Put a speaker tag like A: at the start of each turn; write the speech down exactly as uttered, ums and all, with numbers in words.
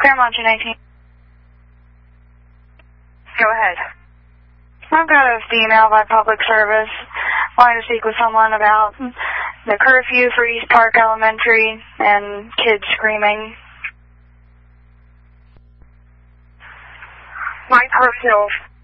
A: Fairmont two nineteen.
B: Go ahead.
A: I've got a female by public service wanting to speak with someone about the curfew for East Park Elementary and kids screaming.
B: My personal